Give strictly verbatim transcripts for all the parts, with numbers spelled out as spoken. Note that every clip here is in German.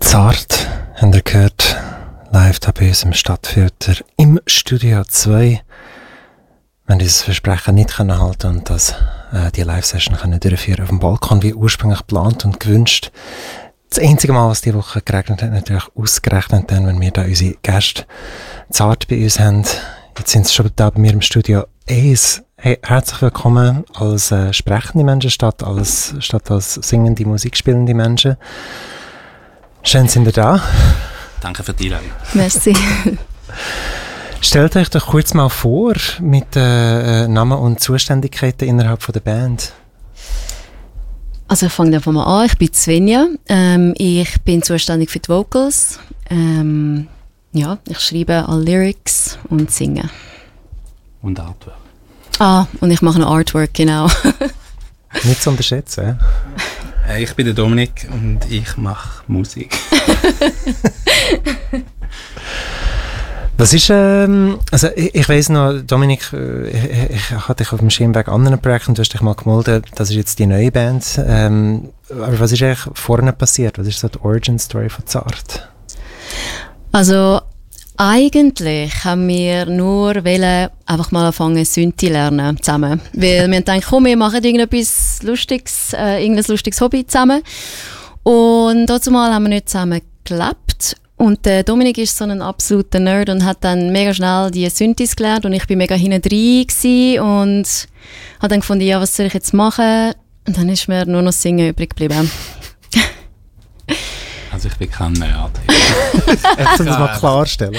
Zart, habt ihr gehört, live da bei uns im Stadtfilter im Studio zwei. Wir haben dieses Versprechen nicht können halten und das, äh, die Live-Session können durchführen auf dem Balkon, wie ursprünglich geplant und gewünscht. Das einzige Mal, was diese Woche geregnet hat, natürlich ausgerechnet dann, wenn wir da unsere Gäste Zart bei uns haben. Jetzt sind sie schon da bei mir im Studio eins. Hey, herzlich willkommen als äh, sprechende Menschen statt als, statt als singende, musikspielende Menschen. Schön, sind ihr da. Danke für die Einladung. Merci. Stellt euch doch kurz mal vor mit äh, Namen und Zuständigkeiten innerhalb von der Band. Also ich fange einfach mal an. Ich bin Svenja. Ähm, ich bin zuständig für die Vocals. Ähm, ja, ich schreibe alle Lyrics und singe. Und Artwork. Ah, und ich mache ein Artwork, genau. Nicht zu unterschätzen. Äh, ich bin der Dominik und ich mache Musik. Was ist, ähm, also ich, ich weiss noch, Dominik, äh, ich, ich hatte dich auf dem Schirmweg anderen Projekten, du hast dich mal gemeldet, das ist jetzt die neue Band. Ähm, aber was ist eigentlich vorne passiert? Was ist so die Origin-Story von Zart? Also eigentlich haben wir nur wollen einfach mal anfangen Synthi lernen zusammen, weil wir haben gedacht, komm, wir machen irgendetwas Lustiges, äh, irgendein lustiges Hobby zusammen. Und dazu mal haben wir nicht zusammen gelebt. Und der Dominik ist so ein absoluter Nerd und hat dann mega schnell die Synthis gelernt und ich bin mega hinten drin gsi und habe dann gefunden, ja, was soll ich jetzt machen? Und dann ist mir nur noch Singen übrig geblieben. Also ich bin kein Nerd. Einfach das mal klarstellen.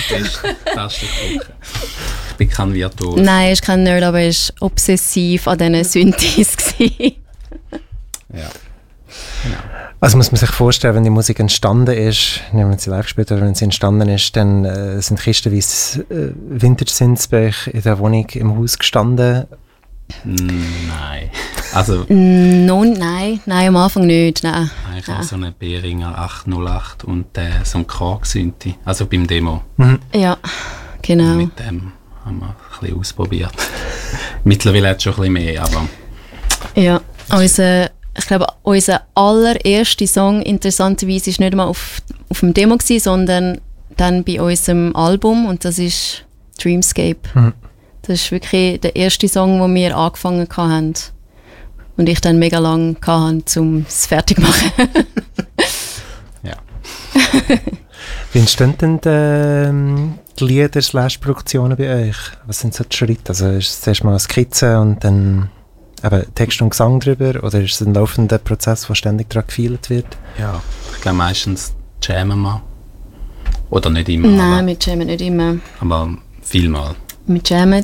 Ich bin kein Virtuos. Nein, er ist kein Nerd, aber er ist obsessiv an diesen Synthes gsi. Ja. Genau. Also muss man sich vorstellen, wenn die Musik entstanden ist, wenn sie live gespielt oder wenn sie entstanden ist, dann äh, sind kistenweise äh, Vintage-Synths bei euch in der Wohnung im Haus gestanden? Nein. Also, no, nein, nein, am Anfang nicht. Nein. ich habe so einen Behringer acht null acht und äh, so einen Korg-Synthi, also beim Demo. Mhm. Ja, genau. Mit dem haben wir ein bisschen ausprobiert. Mittlerweile hat es schon ein bisschen mehr, aber... Ja, unser, ich glaube, unser allererster Song, interessanterweise, war nicht mal auf, auf dem Demo gewesen, sondern dann bei unserem Album und das ist Dreamscape. Mhm. Das ist wirklich der erste Song, den wir angefangen haben. Und ich dann mega lange hatte, um es fertig zu machen. Ja. Wie entstehen denn die, die Lieder slash Produktionen bei euch? Was sind so die Schritte? Also ist es zuerst mal eine Skizze und dann eben Text und Gesang drüber? Oder ist es ein laufender Prozess, der ständig daran gefeilt wird? Ja, ich glaube meistens jammen wir. Oder nicht immer. Nein, aber, wir jammen nicht immer. aber vielmal. Wir jammen